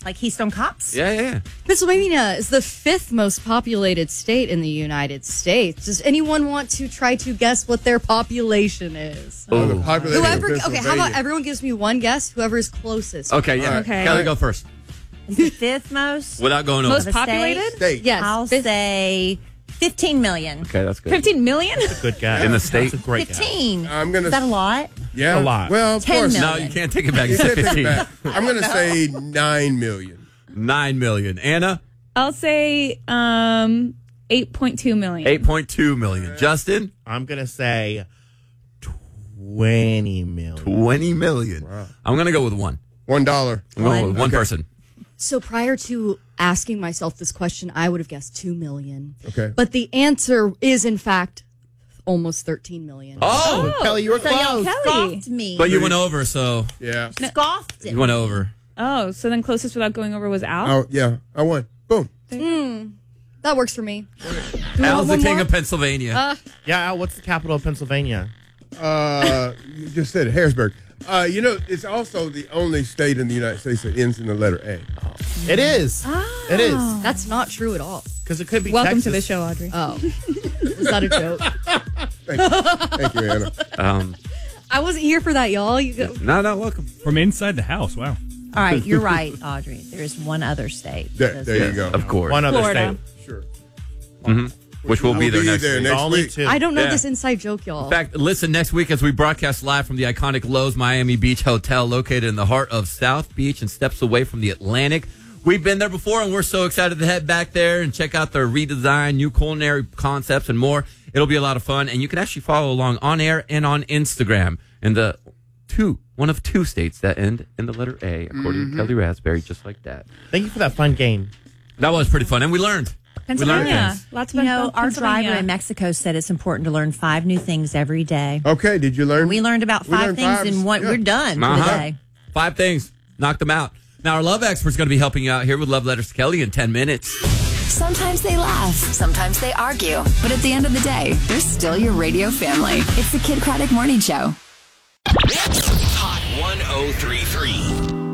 Like Keystone Cops? Yeah. Pennsylvania is the 5th most populated state in the United States. Does anyone want to try to guess what their population is? The population of Okay, how about Pennsylvania. everyone gives me one guess? Whoever is closest. Okay, yeah. Okay. Kelly, go first. Is it 5th most? Without going over. Most Of a populated? State. Yes. I'll say 15 million. Okay, that's good. 15 million? Good guy. In the state? That's a great guy. 15. I'm gonna. Is that a lot? Yeah, A lot. Well, of 10 course. million. No, you can't take it back. You You said can't take 15. it back. I'm going to say 9 million. 9 million. Anna? I'll say 8.2 million. 8.2 million. Justin? I'm going to say 20 million. 20 million. Wow. I'm going to go with one. $1. I'm going with one Okay. person. So prior to asking myself this question, I would have guessed 2 million. Okay. But the answer is, in fact, almost 13 million. Oh! Kelly, you were So y'all close. Kelly. scoffed me. But you went over, so Yeah. Scoffed you went over. Oh, so then closest without going over was Al? Oh, yeah. I won. Boom. That works for me. Al's the one king more? of Pennsylvania. Yeah, Al, what's the capital of Pennsylvania? You just said it, Harrisburg. It's also the only state in the United States that ends in the letter A. It is. It is. That's not true at all. Because it could be Welcome Texas. to the show, Audrey. Oh. Was that a joke? Thank you, Anna. I wasn't here for that, y'all. You go. No, welcome. From inside the house. Wow. All right, you're right, Audrey. There is one other state. There you go. Of course. One other Florida. state. Sure. Which will be We'll there be next there week. next Only week. two. I don't know Yeah. this inside joke, y'all. In fact, listen next week as we broadcast live from the iconic Lowe's Miami Beach Hotel located in the heart of South Beach and steps away from the Atlantic. We've been there before, and we're so excited to head back there and check out their redesign, new culinary concepts, and more. It'll be a lot of fun, and you can actually follow along on air and on Instagram in one of two states that end in the letter A, according to Kelly Raspberry, just like that. Thank you for that fun game. That was pretty fun, and we learned. Pennsylvania. things. Lots of You know, our Pennsylvania. driver in Mexico said it's important to learn 5 new things every day. Okay, did you learn? We learned about 5 learned things, five. and Yeah. we're done for the day. 5 things. Knock them out. Now, our love expert's going to be helping you out here with Love Letters to Kelly in 10 minutes. Sometimes they laugh, sometimes they argue, but at the end of the day, they're still your radio family. It's the Kid Craddock Morning Show. Hot 1033.